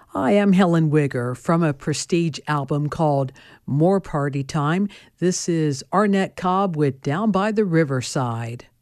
I am Helen Wigger from a prestige album called More Party Time. This is Arnett Cobb with Down by the Riverside.